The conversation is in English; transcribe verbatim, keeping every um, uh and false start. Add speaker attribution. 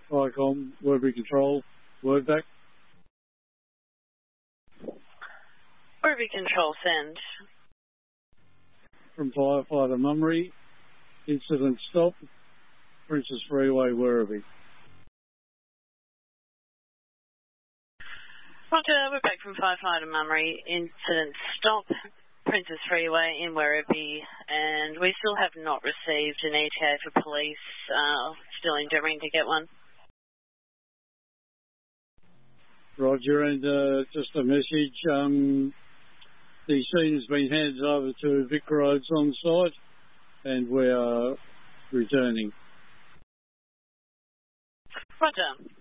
Speaker 1: Icom, Werribee Control, word back.
Speaker 2: Werribee Control, send.
Speaker 1: From firefighter Mummery, incident stop, Princess Freeway, Werribee.
Speaker 2: Roger, we're back from firefighter Mummery, incident stop, Princess Freeway in Werribee, and we still have not received an E T A for police, uh, still endeavouring to get one.
Speaker 1: Roger, and uh, just a message, um, the scene has been handed over to Vic Roads on site, and we are returning.
Speaker 2: Roger.